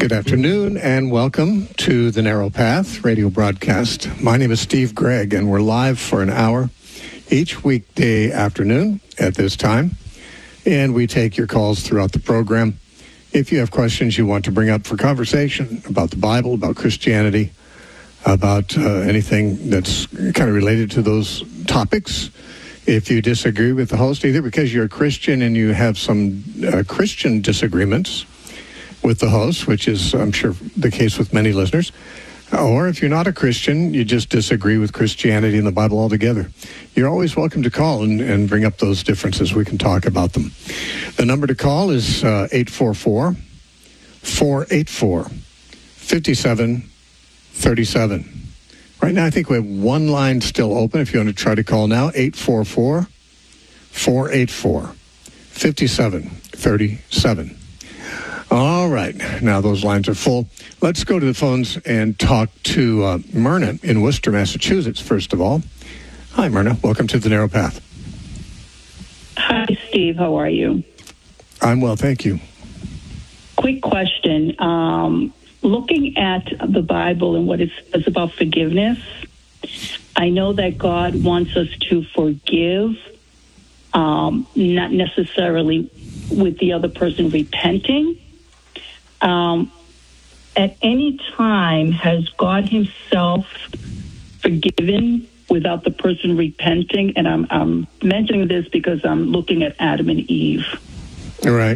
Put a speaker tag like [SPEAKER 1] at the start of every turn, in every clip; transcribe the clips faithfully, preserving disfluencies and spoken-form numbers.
[SPEAKER 1] Good afternoon and welcome to the Narrow Path radio broadcast. My name is Steve Gregg and we're live for an hour each weekday afternoon at this time. And we take your calls throughout the program. If you have questions you want to bring up for conversation about the Bible, about Christianity, about uh, anything that's kind of related to those topics. If you disagree with the host, either because you're a Christian and you have some uh, Christian disagreements with the host, which is, I'm sure, the case with many listeners, or if you're not a Christian, you just disagree with Christianity and the Bible altogether, you're always welcome to call and, and bring up those differences. We can talk about them. The number to call is uh, eight four four, four eight four, five seven three seven. Right now, I think we have one line still open. If you want to try to call now, eight four four, four eight four, five seven three seven. All right. Now those lines are full. Let's go to the phones and talk to uh, Myrna in Worcester, Massachusetts, first of all. Hi, Myrna. Welcome to the Narrow Path.
[SPEAKER 2] Hi, Steve. How are you?
[SPEAKER 1] I'm well, thank you.
[SPEAKER 2] Quick question. Um, looking at the Bible and what it says about forgiveness, I know that God wants us to forgive, um, not necessarily with the other person repenting. Um, at any time, has God himself forgiven without the person repenting? And I'm, I'm mentioning this because I'm looking at Adam and Eve.
[SPEAKER 1] All right.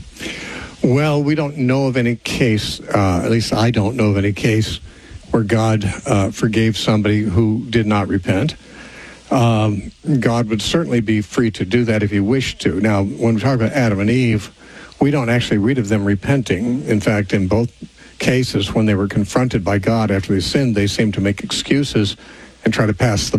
[SPEAKER 1] Well, we don't know of any case, uh, at least I don't know of any case, where God uh, forgave somebody who did not repent. Um, God would certainly be free to do that if he wished to. Now, when we talk about Adam and Eve, we don't actually read of them repenting. In fact, in both cases, when they were confronted by God after they sinned, they seemed to make excuses and try to pass the